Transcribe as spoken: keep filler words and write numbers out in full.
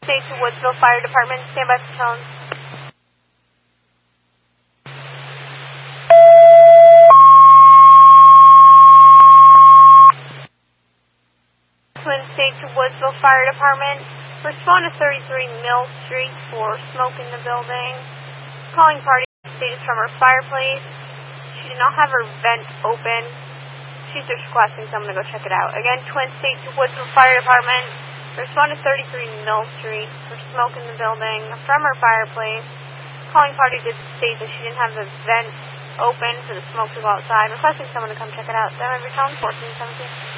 State to Woodsville Fire Department, stand by for tone. Twin State to Woodsville Fire Department, respond to thirty-three Mill Street for smoke in the building. Calling party status from her fireplace. She did not have her vent open. She's just requesting someone to go check it out. Again, Twin State to Woodsville Fire Department, respond to thirty-three Mill Street for smoke in the building from her fireplace. Calling party did state that she didn't have the vent open for the smoke to go outside. Requesting someone to come check it out. Seven, return fourteen seventeen.